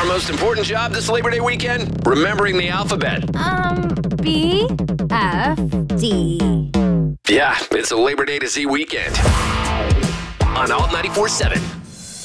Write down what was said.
most important job this Labor Day weekend? Remembering the alphabet. B, F, D. Yeah, it's a Labor Day to Z weekend. On Alt 94.7.